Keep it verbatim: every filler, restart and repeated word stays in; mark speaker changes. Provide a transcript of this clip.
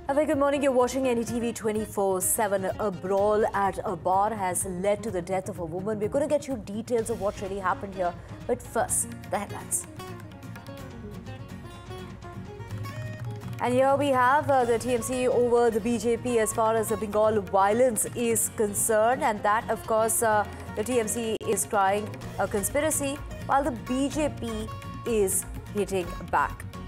Speaker 1: A very good morning. You're watching N D T V twenty-four seven. A brawl at a bar has led to the death of a woman. We're going to get you details of what really happened here. But first, the headlines. And here we have uh, the T M C over the B J P as far as the Bengal violence is concerned. And that, of course, uh, the T M C is trying a conspiracy while the B J P is hitting back.